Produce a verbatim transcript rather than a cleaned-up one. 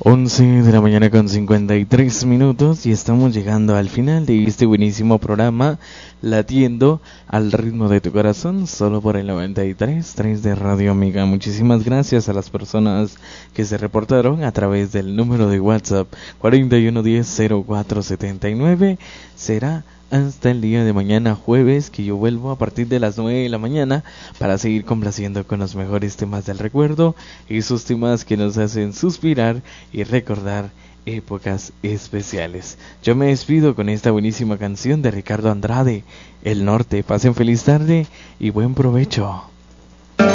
once de la mañana con cincuenta y tres minutos y estamos llegando al final de este buenísimo programa, latiendo al ritmo de tu corazón, solo por el noventa y tres punto tres de Radio Amiga. Muchísimas gracias a las personas que se reportaron a través del número de WhatsApp cuarenta y uno diez cero cuatro setenta y nueve. Será hasta el día de mañana jueves, que yo vuelvo a partir de las nueve de la mañana para seguir complaciendo con los mejores temas del recuerdo, esos temas que nos hacen suspirar y recordar épocas especiales. Yo me despido con esta buenísima canción de Ricardo Andrade, El Norte. Pasen feliz tarde y buen provecho.